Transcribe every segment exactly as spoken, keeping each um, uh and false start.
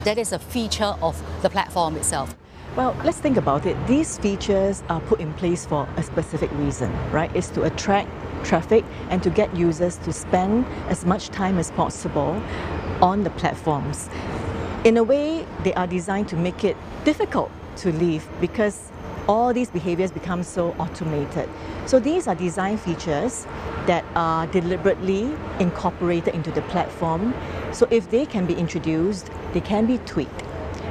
That is a feature of the platform itself. Well, let's think about it. These features are put in place for a specific reason, right? It's to attract traffic and to get users to spend as much time as possible on the platforms. In a way, they are designed to make it difficult to leave because all these behaviors become so automated. So these are design features that are deliberately incorporated into the platform. So if they can be introduced, they can be tweaked.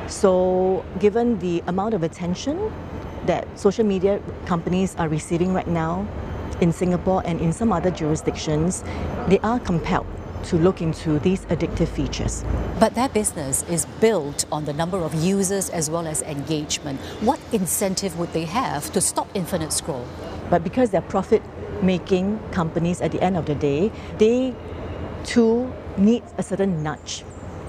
So given the amount of attention that social media companies are receiving right now in Singapore and in some other jurisdictions, they are compelled to look into these addictive features. But their business is built on the number of users as well as engagement. What incentive would they have to stop infinite scroll? But because they're profit-making companies at the end of the day, they too need a certain nudge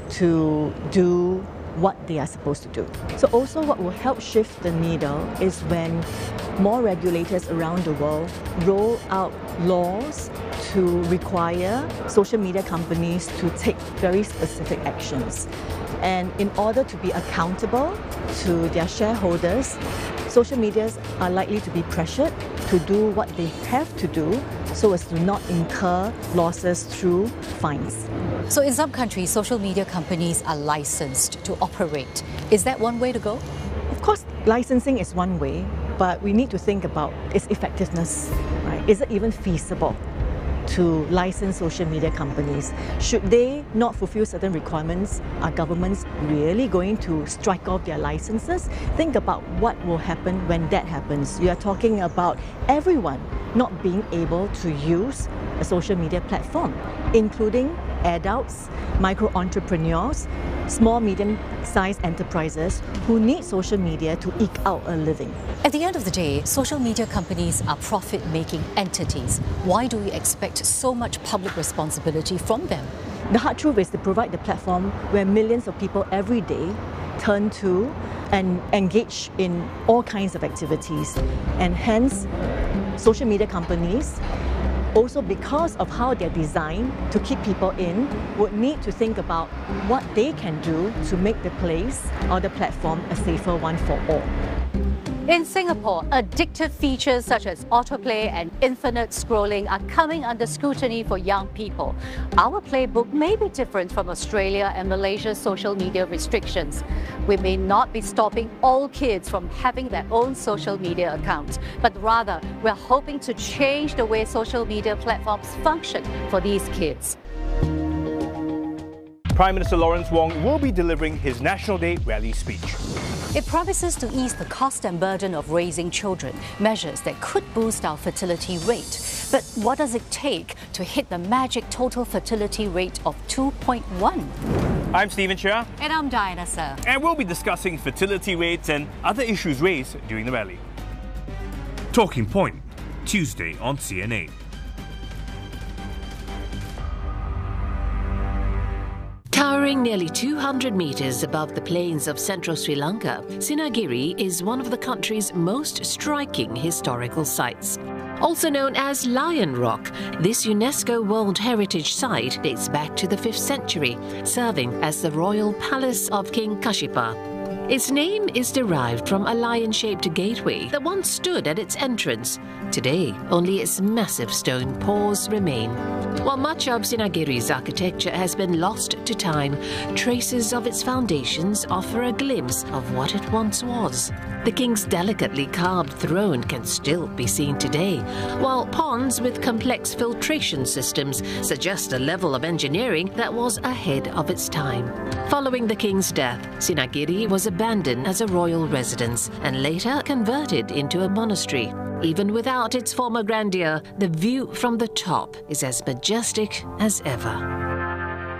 to do what they are supposed to do. So also what will help shift the needle is when more regulators around the world roll out laws to require social media companies to take very specific actions. And in order to be accountable to their shareholders, social medias are likely to be pressured to do what they have to do so as to not incur losses through fines. So in some countries, social media companies are licensed to operate. Is that one way to go? Of course, licensing is one way, but we need to think about its effectiveness, right? Is it even feasible to license social media companies? Should they not fulfill certain requirements, are governments really going to strike off their licenses? Think about what will happen when that happens. You are talking about everyone not being able to use a social media platform, including adults, micro-entrepreneurs, small, medium-sized enterprises who need social media to eke out a living. At the end of the day, social media companies are profit-making entities. Why do we expect so much public responsibility from them? The hard truth is to provide the platform where millions of people every day turn to and engage in all kinds of activities. And hence, social media companies, also because of how they're designed to keep people in, would need to think about what they can do to make the place or the platform a safer one for all. In Singapore, addictive features such as autoplay and infinite scrolling are coming under scrutiny for young people. Our playbook may be different from Australia and Malaysia's social media restrictions. We may not be stopping all kids from having their own social media accounts, but rather we're hoping to change the way social media platforms function for these kids. Prime Minister Lawrence Wong will be delivering his National Day rally speech. It promises to ease the cost and burden of raising children, measures that could boost our fertility rate. But what does it take to hit the magic total fertility rate of two point one? I'm Stephen Chia. And I'm Diana Sir. And we'll be discussing fertility rates and other issues raised during the rally. Talking Point, Tuesday on C N A. Towering nearly two hundred metres above the plains of central Sri Lanka, Sinagiri is one of the country's most striking historical sites. Also known as Lion Rock, this UNESCO World Heritage Site dates back to the fifth century, serving as the royal palace of King Kashipa. Its name is derived from a lion-shaped gateway that once stood at its entrance. Today, only its massive stone paws remain. While much of Sinagiri's architecture has been lost to time, traces of its foundations offer a glimpse of what it once was. The king's delicately carved throne can still be seen today, while ponds with complex filtration systems suggest a level of engineering that was ahead of its time. Following the king's death, Sinagiri was abandoned as a royal residence and later converted into a monastery. Even without its former grandeur, the view from the top is as majestic as ever.